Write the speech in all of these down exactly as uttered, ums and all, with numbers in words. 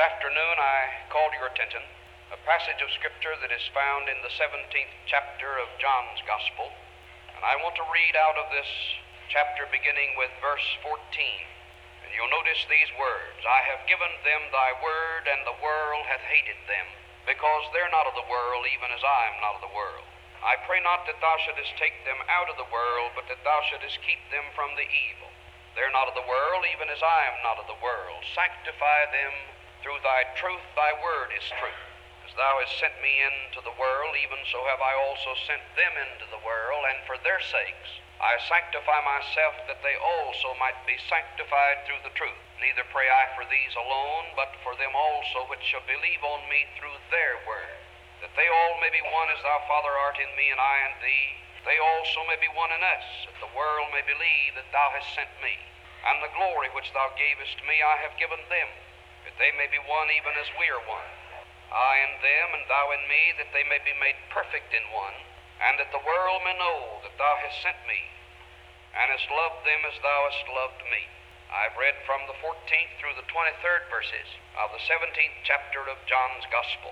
afternoon I call to your attention a passage of Scripture that is found in the seventeenth chapter of John's Gospel, and I want to read out of this chapter beginning with verse fourteen. And you'll notice these words, I have given them thy word, and the world hath hated them, because they're not of the world, even as I am not of the world. I pray not that thou shouldest take them out of the world, but that thou shouldest keep them from the evil. They're not of the world, even as I am not of the world. Sanctify them through thy truth. Thy word is truth. As thou hast sent me into the world, even so have I also sent them into the world, and for their sakes I sanctify myself, that they also might be sanctified through the truth. Neither pray I for these alone, but for them also which shall believe on me through their word, that they all may be one as thou, Father, art in me, and I in thee. They also may be one in us, that the world may believe that thou hast sent me. And the glory which thou gavest me I have given them, that they may be one even as we are one. I in them, and thou in me, that they may be made perfect in one, and that the world may know that thou hast sent me, and hast loved them as thou hast loved me. I've read from the fourteenth through the twenty-third verses of the seventeenth chapter of John's Gospel.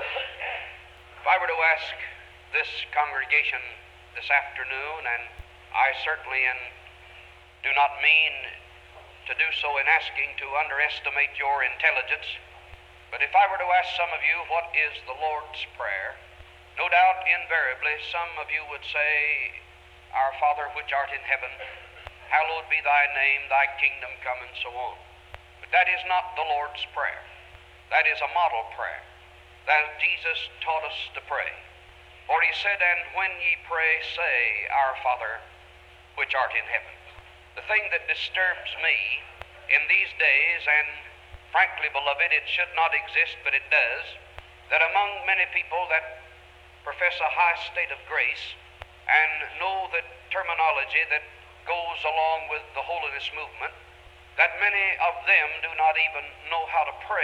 If I were to ask this congregation this afternoon, and I certainly and do not mean to do so in asking to underestimate your intelligence, but if I were to ask some of you what is the Lord's Prayer, no doubt invariably some of you would say, Our Father which art in heaven, hallowed be thy name, thy kingdom come, and so on. But that is not the Lord's Prayer. That is a model prayer that Jesus taught us to pray. For he said, And when ye pray, say, Our Father which art in heaven. The thing that disturbs me in these days, and frankly, beloved, it should not exist, but it does, that among many people that profess a high state of grace and know the terminology that goes along with the holiness movement, that many of them do not even know how to pray